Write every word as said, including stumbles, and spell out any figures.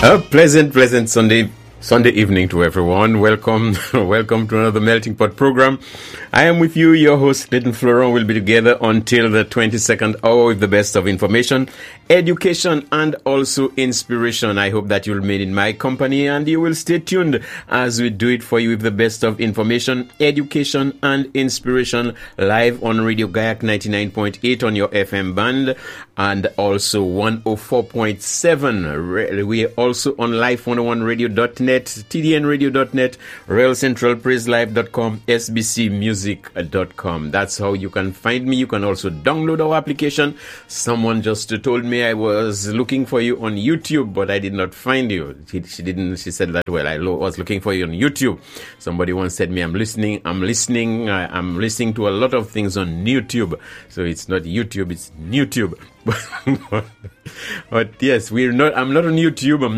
A pleasant, pleasant Sunday Sunday evening to everyone. Welcome, welcome to another Melting Pot program. I am with you, your host, Clayton Florent. We'll be together until the twenty-second hour with the best of information, education, and also inspiration. I hope that you'll remain in my company and you will stay tuned as we do it for you with the best of information, education, and inspiration live on Radio Gaiac ninety-nine point eight on your F M band and also one oh four point seven. We are also on live one oh one radio dot net, T D N radio dot net, Rail Central Praise Live dot com, S B C Music dot com. That's how you can find me. You can also download our application. Someone just told me I was looking for you on YouTube, but I did not find you. She, she didn't. She said that, well, I lo- was looking for you on YouTube. Somebody once said me, I'm listening. I'm listening. I, I'm listening to a lot of things on YouTube. So it's not YouTube. It's YouTube. But yes, we're not. I'm not on YouTube. I'm